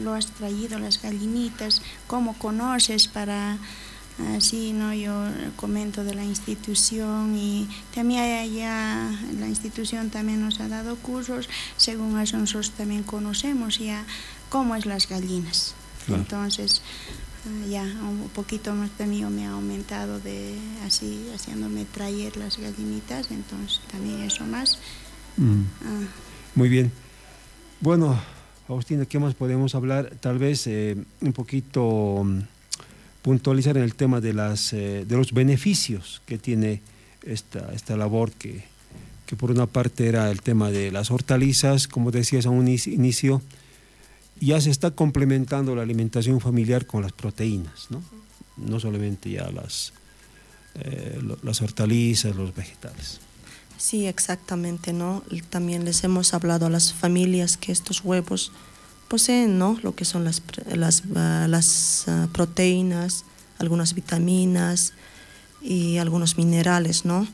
lo has traído, las gallinitas? ¿Cómo conoces para...? Así, ¿no? Yo comento de la institución y también allá la institución también nos ha dado cursos, según eso nosotros también conocemos ya cómo es las gallinas. Claro. Entonces, ya un poquito más también me ha aumentado de así, haciéndome traer las gallinitas, entonces también eso más. Muy bien. Bueno, Agustina, ¿qué más podemos hablar? Tal vez un poquito... puntualizar en el tema de los beneficios que tiene esta labor que por una parte era el tema de las hortalizas, como decías a un inicio, ya se está complementando la alimentación familiar con las proteínas, ¿no? No solamente ya las hortalizas, los vegetales. Sí, exactamente, ¿no? También les hemos hablado a las familias que estos huevos poseen, ¿no? Lo que son las proteínas, algunas vitaminas y algunos minerales, ¿no?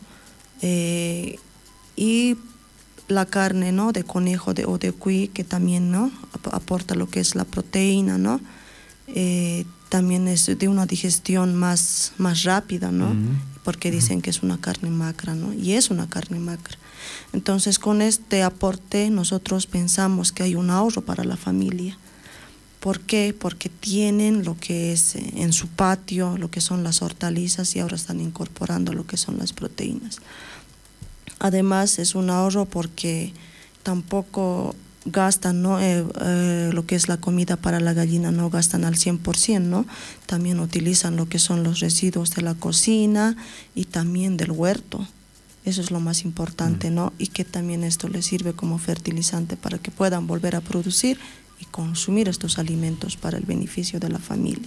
Y la carne, ¿no? De conejo o de cuy, que también, ¿no? Aporta lo que es la proteína, ¿no? También es de una digestión más rápida, ¿no? Porque dicen que es una carne magra, ¿no? Y es una carne magra. Entonces, con este aporte nosotros pensamos que hay un ahorro para la familia. ¿Por qué? Porque tienen lo que es en su patio, lo que son las hortalizas, y ahora están incorporando lo que son las proteínas. Además, es un ahorro porque tampoco gastan, ¿no? Lo que es la comida para la gallina, no gastan al 100%, ¿no? También utilizan lo que son los residuos de la cocina y también del huerto. Eso es lo más importante, ¿no? Y que también esto les sirve como fertilizante para que puedan volver a producir y consumir estos alimentos para el beneficio de la familia.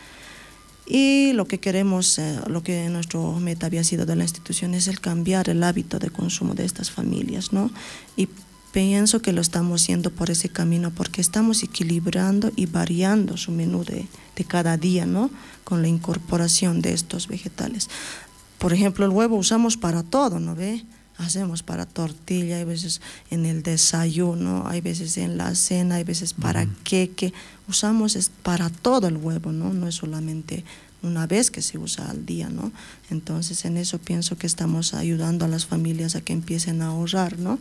Y lo que queremos, lo que nuestro meta había sido de la institución es el cambiar el hábito de consumo de estas familias, ¿no? Y pienso que lo estamos haciendo por ese camino, porque estamos equilibrando y variando su menú de cada día, ¿no? Con la incorporación de estos vegetales. Por ejemplo, el huevo usamos para todo, ¿no ve? Hacemos para tortilla, hay veces en el desayuno, hay veces en la cena, hay veces para queque. Usamos para todo el huevo, ¿no? No es solamente una vez que se usa al día, ¿no? Entonces, en eso pienso que estamos ayudando a las familias a que empiecen a ahorrar, ¿no?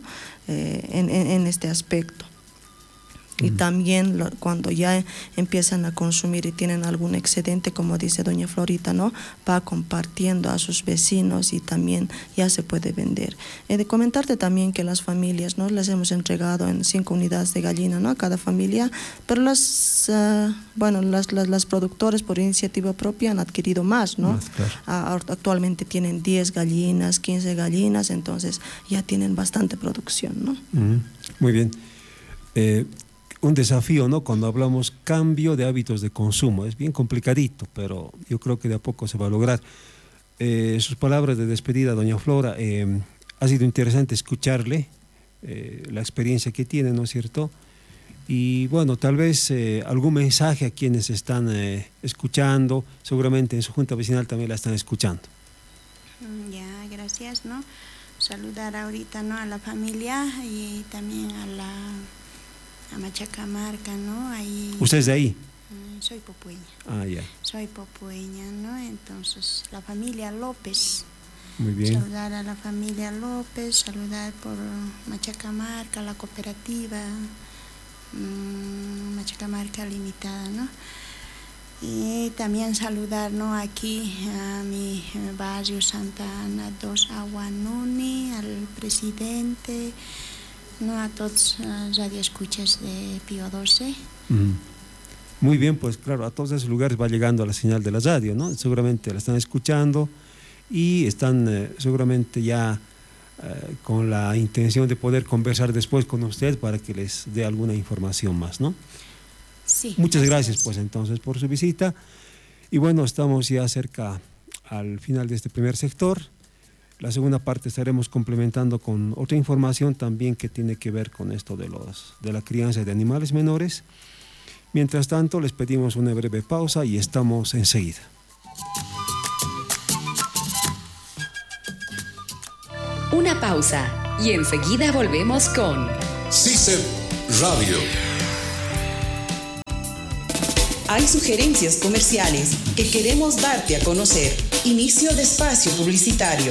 En este aspecto. Y también cuando ya empiezan a consumir y tienen algún excedente, como dice doña Florita, ¿no? Va compartiendo a sus vecinos y también ya se puede vender. He de comentarte también que las familias, ¿no? Les hemos entregado en 5 unidades de gallina, ¿no? A cada familia, pero las productores por iniciativa propia han adquirido más, ¿no? Claro. Actualmente tienen 10 gallinas, 15 gallinas, entonces ya tienen bastante producción, ¿no? Muy bien. Un desafío, ¿no? Cuando hablamos cambio de hábitos de consumo. Es bien complicadito, pero yo creo que de a poco se va a lograr. Sus palabras de despedida, doña Flora, ha sido interesante escucharle la experiencia que tiene, ¿no es cierto? Y bueno, tal vez algún mensaje a quienes están escuchando, seguramente en su junta vecinal también la están escuchando. Ya, gracias, ¿no? Saludar ahorita, ¿no? A la familia y también a Machacamarca, ¿no? Ahí, ¿usted es de ahí? Soy popueña. Ah, ya. Soy popueña, ¿no? Entonces, la familia López. Muy bien. Saludar a la familia López, saludar por Machacamarca, la cooperativa Machacamarca Limitada, ¿no? Y también saludar, ¿no? Aquí a mi barrio Santa Ana 2 Aguanuni, al presidente, ¿no? A todos radioescuchas de Pío XII. Muy bien, pues claro, a todos esos lugares va llegando la señal de la radio, ¿no? Seguramente la están escuchando y están seguramente ya con la intención de poder conversar después con usted para que les dé alguna información más, ¿no? Sí. Muchas gracias, pues entonces, por su visita. Y bueno, estamos ya cerca al final de este primer sector. La segunda parte estaremos complementando con otra información también que tiene que ver con esto de la crianza de animales menores. Mientras tanto, les pedimos una breve pausa y estamos enseguida. Una pausa y enseguida volvemos con CICEP Radio. Hay sugerencias comerciales que queremos darte a conocer. Inicio de espacio publicitario.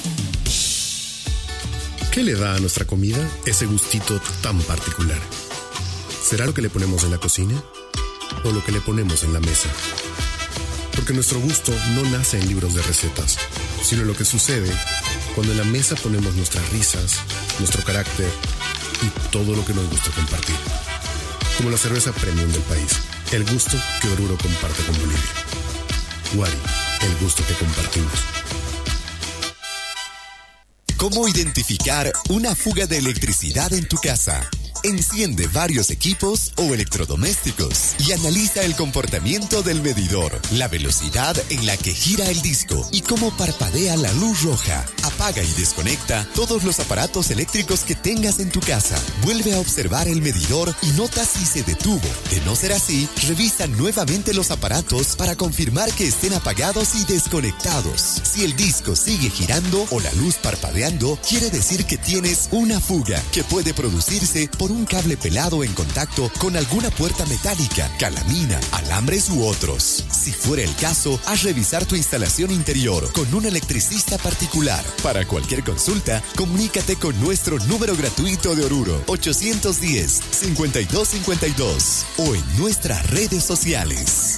¿Qué le da a nuestra comida ese gustito tan particular? ¿Será lo que le ponemos en la cocina o lo que le ponemos en la mesa? Porque nuestro gusto no nace en libros de recetas, sino lo que sucede cuando en la mesa ponemos nuestras risas, nuestro carácter y todo lo que nos gusta compartir. Como la cerveza premium del país, el gusto que Oruro comparte con Bolivia. Wari, el gusto que compartimos. ¿Cómo identificar una fuga de electricidad en tu casa? Enciende varios equipos o electrodomésticos y analiza el comportamiento del medidor, la velocidad en la que gira el disco y cómo parpadea la luz roja. Apaga y desconecta todos los aparatos eléctricos que tengas en tu casa. Vuelve a observar el medidor y nota si se detuvo. De no ser así, revisa nuevamente los aparatos para confirmar que estén apagados y desconectados. Si el disco sigue girando o la luz parpadeando, quiere decir que tienes una fuga que puede producirse por un cable pelado en contacto con alguna puerta metálica, calamina, alambres u otros. Si fuera el caso, haz revisar tu instalación interior con un electricista particular. Para cualquier consulta, comunícate con nuestro número gratuito de Oruro, 810-5252 o en nuestras redes sociales.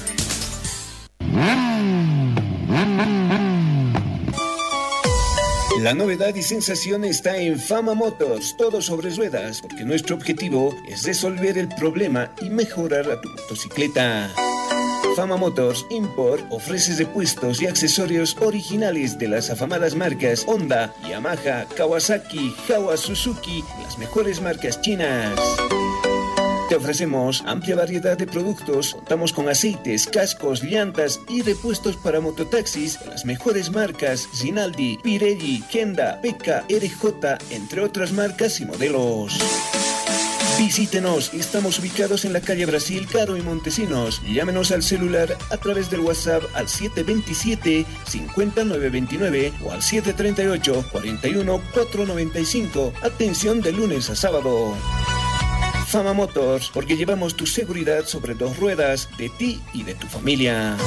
La novedad y sensación está en Fama Motors, todo sobre ruedas, porque nuestro objetivo es resolver el problema y mejorar a tu motocicleta. Fama Motors Import ofrece repuestos y accesorios originales de las afamadas marcas Honda, Yamaha, Kawasaki, Jawa, Suzuki, las mejores marcas chinas. Te ofrecemos amplia variedad de productos, contamos con aceites, cascos, llantas y repuestos para mototaxis de las mejores marcas Rinaldi, Pirelli, Kenda, Peka, RJ, entre otras marcas y modelos. Visítenos, estamos ubicados en la calle Brasil, Caro y Montesinos. Llámenos al celular a través del WhatsApp al 727-50929 o al 738-41-495. Atención de lunes a sábado. Fama Motors, porque llevamos tu seguridad sobre dos ruedas, de ti y de tu familia.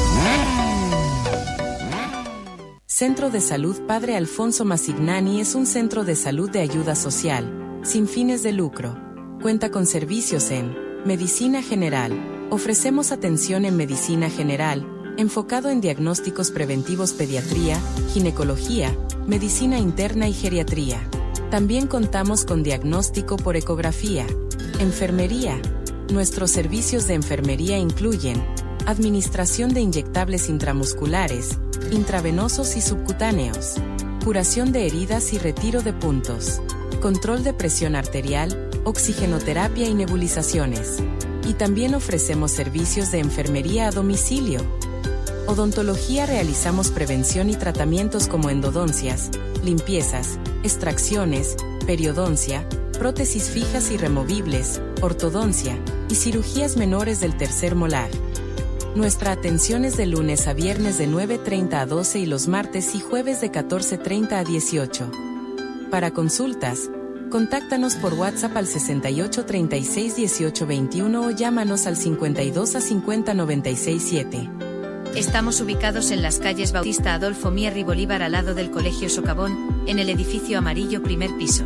Centro de Salud Padre Alfonso Masignani es un centro de salud de ayuda social, sin fines de lucro. Cuenta con servicios en medicina general. Ofrecemos atención en medicina general, enfocado en diagnósticos preventivos, pediatría, ginecología, medicina interna y geriatría. También contamos con diagnóstico por ecografía. Enfermería. Nuestros servicios de enfermería incluyen administración de inyectables intramusculares, intravenosos y subcutáneos, curación de heridas y retiro de puntos, control de presión arterial, oxigenoterapia y nebulizaciones. Y también ofrecemos servicios de enfermería a domicilio. Odontología. Realizamos prevención y tratamientos como endodoncias, limpiezas, extracciones, periodoncia, prótesis fijas y removibles, ortodoncia y cirugías menores del tercer molar. Nuestra atención es de lunes a viernes de 9:30 a 12 y los martes y jueves de 14:30 a 18. Para consultas, contáctanos por WhatsApp al 68 36 18 21 o llámanos al 52 a 50 96 7. Estamos ubicados en las calles Bautista Adolfo Mier y Bolívar al lado del Colegio Socavón, en el edificio amarillo primer piso.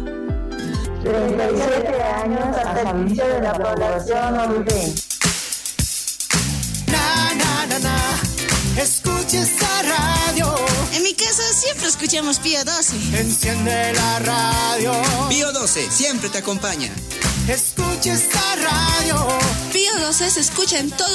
37 años al servicio de la población orurense. Escucha esta radio. En mi casa siempre escuchamos Pío 12. Enciende la radio. Pío 12 siempre te acompaña. Escucha esta radio. Pío 12 se escucha en todo